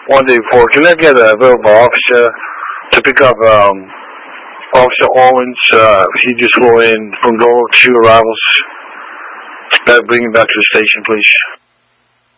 1-4. Can I get a available officer to pick up Officer Owens? He just flew in from Gold, 2 arrivals. Bring him back to the station, please.